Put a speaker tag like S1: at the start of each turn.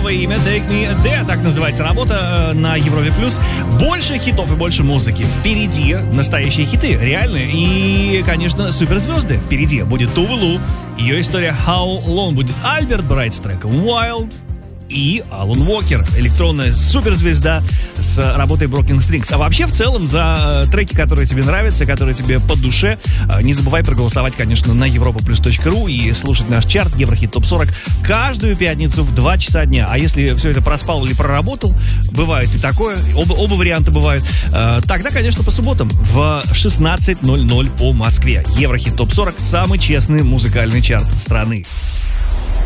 S1: новое имя Take Me There, так называется работа на Европе Плюс. Больше хитов и больше музыки. Впереди настоящие хиты, реальные. И, конечно, суперзвезды. Впереди будет Туве Лу. Ее история How Long будет Альберт Брайт с треком Wild. И Алан Уокер, электронная суперзвезда с работой Broken Strings. А вообще, в целом, за треки, которые тебе нравятся, которые тебе по душе, не забывай проголосовать, конечно, на europaplus.ru и слушать наш чарт Еврохит Топ 40 каждую пятницу в 2 часа дня. А если все это проспал или проработал, бывает и такое, оба варианта бывают, тогда, конечно, по субботам в 16:00 по Москве. Еврохит Топ 40 — самый честный музыкальный чарт страны.